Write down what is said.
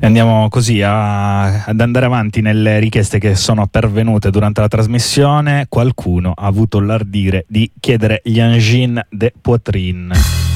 E andiamo così ad andare avanti nelle richieste che sono pervenute durante la trasmissione. Qualcuno ha avuto l'ardire di chiedere gli angine de poitrine.